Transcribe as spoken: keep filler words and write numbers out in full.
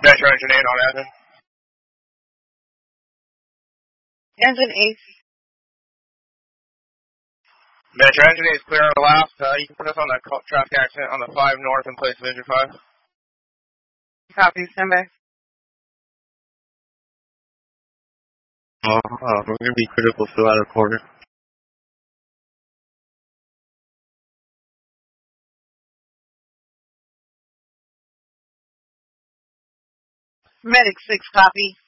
Metro Engine eight on engine. Engine eight. Metro Engine eight is clear on the left. Uh, you can put us on the traffic accident on the five north in place of engine five. Copy, stand by. Oh, uh, we're going to be critical for the latter quarter. Medic six, copy.